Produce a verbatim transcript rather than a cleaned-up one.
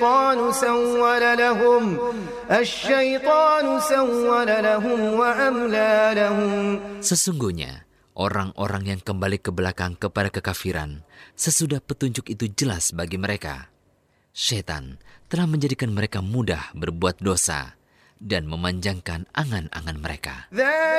سول لهم الشيطان سول لهم وأملى لهم. Sesungguhnya orang-orang yang kembali ke belakang kepada kekafiran sesudah petunjuk itu jelas bagi mereka. Setan telah menjadikan mereka mudah berbuat dosa dan memanjangkan angan-angan mereka.